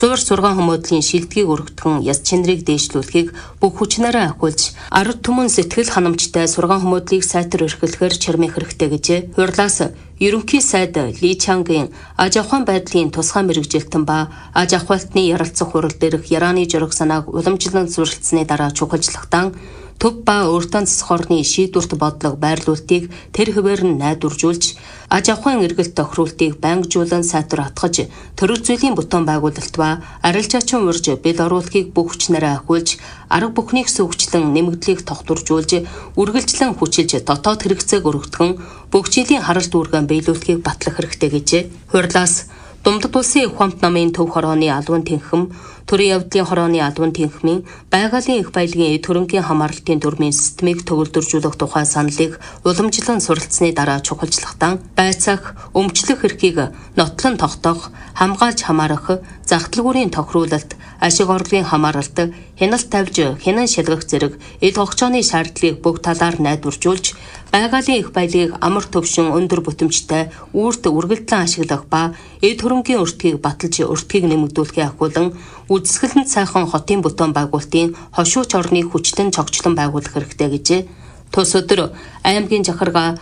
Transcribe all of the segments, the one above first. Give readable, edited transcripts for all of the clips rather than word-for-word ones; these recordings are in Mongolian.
Зуур сургаан хүмүүдлийн шилдгийг өргөдгөн яс чинрийг дээшлүүлэхийг бүх хүчнээрээ ахиулж, ард түмэн сэтгэл ханамжтай сургаан хүмүүдлийг сайтар эрхлэхээр чирмэх хэрэгтэй гэжээ. Хурлаас Ерөнхий сайд Ли Чангийн аж ахуйн байдлын тусгай мэргэжилтэн ба аж ахуйлтны ярилцах хурал дээрх Ираны жураг санааг уламжлан зуршилцсны дараа чухалчлахтан төв ба өөртөө засах орны шийдвэрт бодлого байрлуулалтыг тэр хэвээр нь найдваржуулж, аж ахуйн эргэлт тохируултыг байнгжуулан сайтар атгаж, төрөл зүйлийн бүтээн байгуулалт ба арилжаачин урьж бэл оруулахыг бүх хүчнээрээ ахиулж, арга бүхнийг сүүгчлэн нэмэгдлийг тогтворжуулж, үргэлжлэн хүчилж дотоод хэрэгцээг өргөдгөн бүх жилийн харалт үүргэн биелүүлэхийг батлах хэрэгтэй гэжээ. Хурлаас Думдад улсын их хамт намын төв хорооны албан тэнхэм, төрийн явдлын хорооны албан тэнхмийн байгалийн их баялагын төрөнгийн хамаарлалтын дүрмийн системийг төгөлдржүүлэх тухай саналыг уламжлан суралцсны дараа чухалчлахтан байцаах, өмчлөх эрхийг нотлон тогтоох, хамгаалж хамаарах, захидалгуурын тохируулалт, ашиг орлогын хамааралт, хяналт тавьж хянан шалгах зэрэг эд хогчооны шаардлагыг бүх талаар найдваржуулж, байгалийн их баялагийг амар төвшин өндөр бүтэмжтэй үүрт үргэлжлэн ашиглах ба эд хөрөнгийн өртгийг баталж өртгийг нэмэгдүүлэхээ ахиулан үзэсгэлэнт сайхан хотын бүтээн байгуулалтын хошууч орныг хүчлэн цогцлон байгуулах хэрэгтэй гэжээ. Тус өдөр аймгийн жахарга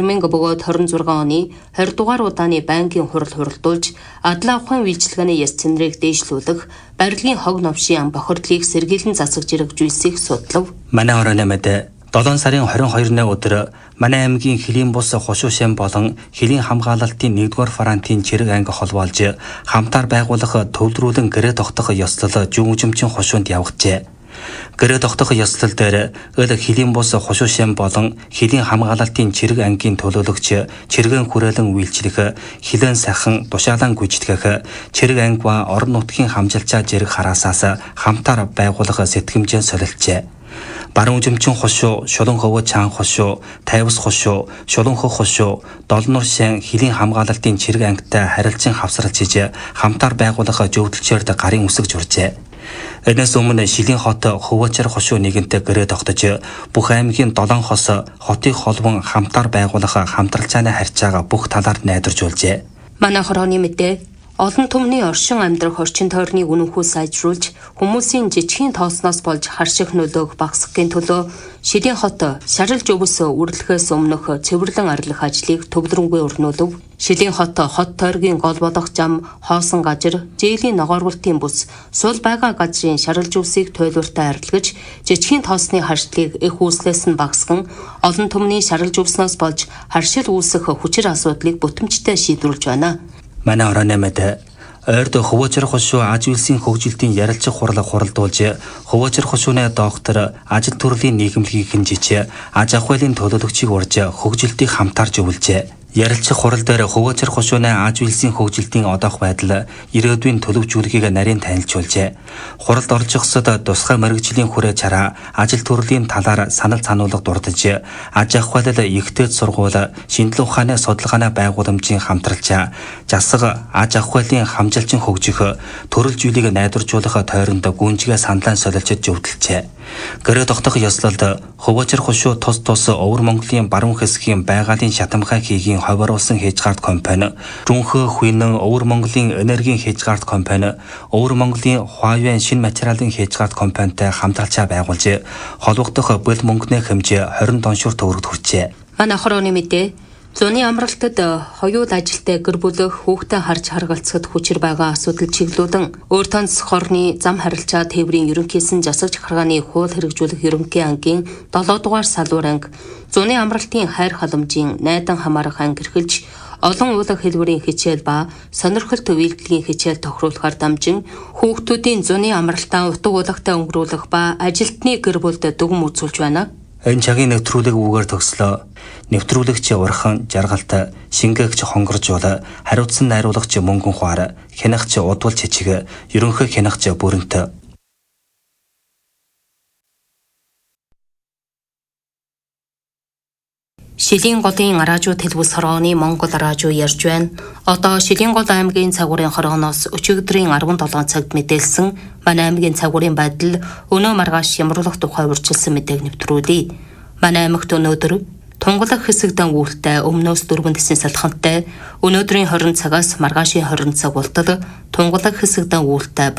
2026 оны 20 дугаар удааны байнгын хурал хуралдуулж, адлаа ухаан үйлчилгээний яс цэнрийг дээшлүүлэх, барилгын хог новшийн бохирдлыг сэргийлэн засагж ирэх зүйлсийг судлав. Манай оройн мэдээ 7 сарын 22-ны өдөр манай аймгийн Хөлийн бус хошуушин болон Хөлийн хамгаалалтын 1-р фронтын чирэг анги холбоолж хамтаар байгуулах төвлөрүүлэн гэрээ тогтох ёслол зүүн үзэмчин хошуунд явагджээ. Гэрээ тогтох ёслол дээр Хөлийн бус хошуушин болон Хөлийн хамгаалалтын чирэг ангийн төлөөлөгч чиргэн хүрээлэн үйлчлэх, хилэн сахан тушаалан гүйцэтгэх, чирэг анги ба орон нутгийн хамжилчаа зэрэг хараасаас хамтаар байгуулах сэтгэмжийн солилцжээ. Баруун үзэмчин хошуу, Шулуун хөвөө чаан хошуу, Тайвас хошуу, Шулуун хөх хошуу, Долнуур шин Хөлийн хамгаалалтын чирэг ангитай харилцан хавсралж хийж хамтаар байгуулах зөвлөлчөөрд гарын үсэг журжээ. Энэс өмнө Шилийн хот Хөвөөчөр хошуу нэгэнтэй гэрээ тогтож, бүх аймгийн 7 хос хотыг холбон хамтаар байгуулах хамтралцааны харьцаага бүх талаар найдваржуулжээ. Манай хорооны мэдээ олон түмний оршин амьдрах орчин тойрныг үнэнхүү сайжруулж, хүмүүсийн жижигхэн тоосноос болж харших нөлөөг багасгахын төлөө Шилийн хот шарилж өвс үрлэхээс өмнөх цэвэрлэн арилгах ажлыг төвлөрөнгүй өрнүүлв. Шилийн хот тойргийн гол болох зам, хоосон газар, зээлийн ногооргуултын бүс, сул байгаа газрын шарилж өвсийг туйлууртай арилгаж, жижигхэн тоосны харшдлыг их үүслээс нь багасган, олон түмний шарилж өвснөөс болж харшил үүсэх хүчир асуудлыг бүтэмжтэй шийдвэрлэж байна. Манай оройн мэдээ ойрд Хөвөөчөр хошуу аж үйлсийн хөгжилтийн ярилцах хурлыг хуралдуулж, Хөвөөчөр хошууны доктор ажил төрлийн нийгэмлэгийг хинжиж, аж ахуйлын төлөөлөгчийг урьж хөгжилтийг хамтаар зөвлөжээ. Ярилцах хурал дээр Хөвөөчөр хошууны аж үйлсийн хөгжилтийн одоох байдал, ирээдүйн төлөвжүүлгийг нарийн танилцуулжээ. Хуралд оролцохсод тусгай мэргэжлийн хүрээ чараа, ажил төрлийн талаар санал сануулга дурдж, аж ахуйлал ихтэйд сургууль, шинжилгээ ухааны судалгааны байгууламжийн хамтралчаа, засаг аж ахуйлын хамжилчин хөгжих, төрөл зүйлийг найдваржуулах тойронд гүнжгээ саналаа солилцож зөвлөжээ. Гэрээ тогтох ёслолд Хөвөөчөр хошуу тус Өвөр Монголын баруун хэсгийн байгалийн шатамхай хийгийн ховируулсан хязгаарт компани, Дүнхөө Хүйнэн Өвөр Монголын энергийн хязгаарт компани, Өвөр Монголын Хуавейн шин материалын хязгаарт компанитай хамтралчаа байгуулж, холбогдох бэл мөнгөний хэмжээ 20 тоншуур төгрөгт хүрчээ. Манай хорооны мэдээ зуны амралтад хоёул ажилтай гэр бүл хүүхдээ харж харгалцахад хүчээр байгаа асуудал чиглүүлэн өөртөө засах орны зам харилцаа тээврийн ерөнхийсэн засаг захиргааны хууль хэрэгжүүлэх ерөнхий ангийн 7 дугаар салуур анги, зуны амралтын хайр халамжийн найдан хамаарах анги эрхэлж, олон уулах хэлбэрийн хичээл ба сонирхолтой үйлдлийн хичээл тохируулахаар дамжин хүүхдүүдийн зуны амралтаа утга уулагтай өнгөрүүлэх ба ажилтны гэр бүлд дүгм үзүүлж байна. Энэ цагийн нэвтрүүлэг үгээр төгслөө. Нэвтрүүлэгч урхан жаргалтай, шингээгч хонгоржуул, хариуцсан найруулагч мөнгөн хуар, хянагч удвал чичиг, ерөнхий хянагч бүрэнтэй. Шилийн голын араажуу тэлбэс хорооны Монгол араажуу ярьж байна. Одоо Шилийн гол аймгийн цагуурын хорооноос өчигдрийн 17 цагт мэдээлсэн манай аймгийн цагуурын байдал өнөө маргааш ямруулах тухай урьдчилсан мэдээг нэвтрүүлье. Манай аймагт өнөөдөр тунгалаг хэсэгдэн үүлтэй өмнөөс 4 тэсийн салхантай өнөөдрийн 20 цагаас маргаашийн 20 цаг болтол тунгалаг хэсэгдэн үүлтэй